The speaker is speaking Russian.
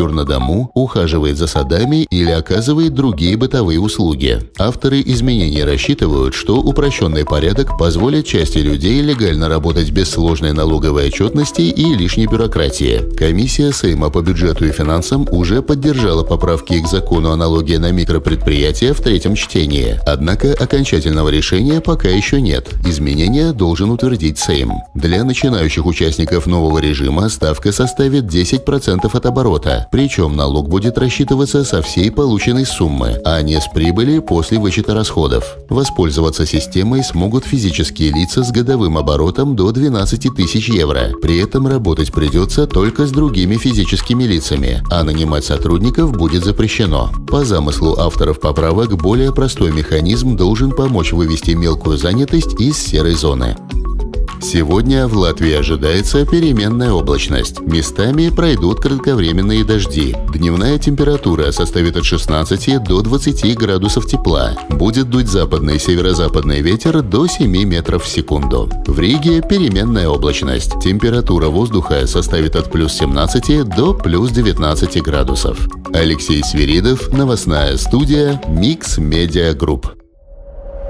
маникюр на дому, ухаживает за садами или оказывает другие бытовые услуги. Авторы изменений рассчитывают, что упрощенный порядок позволит части людей легально работать без сложной налоговой отчетности и лишней бюрократии. Комиссия Сейма по бюджету и финансам уже поддержала поправки к закону о налоге на микропредприятия в третьем чтении. Однако окончательного решения пока еще нет. Изменения должен утвердить Сейм. Для начинающих участников нового режима ставка составит 10% от оборота, причем налог будет рассчитываться со всей полученной суммы, а не с прибыли после вычета расходов. Воспользоваться системой смогут физические лица с годовым оборотом до 12 тысяч евро. При этом работать придется только с другими физическими лицами, а нанимать сотрудников будет запрещено. По замыслу авторов поправок, более простой механизм должен помочь вывести мелкую занятость из серой зоны. Сегодня в Латвии ожидается переменная облачность. Местами пройдут кратковременные дожди. Дневная температура составит от 16 до 20 градусов тепла. Будет дуть западный и северо-западный ветер до 7 метров в секунду. В Риге переменная облачность. Температура воздуха составит от плюс 17 до плюс 19 градусов. Алексей Свиридов, новостная студия Mix Media Group.